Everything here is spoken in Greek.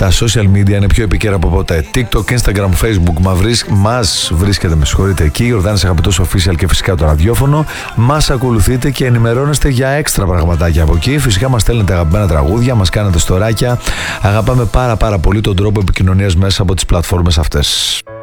Τα social media είναι πιο επικαίρα από ποτέ. TikTok, Instagram, Facebook μας βρίσκεται, με συγχωρείτε, εκεί. Ιορδάνης Αγαπητός Official και φυσικά το ραδιόφωνο. Μας ακολουθείτε και ενημερώνεστε για έξτρα πραγματάκια από εκεί. Φυσικά μας στέλνετε αγαπημένα τραγούδια, μας κάνετε στοράκια. Αγαπάμε πάρα πολύ τον τρόπο επικοινωνίας μέσα από τις πλατφόρμες αυτές.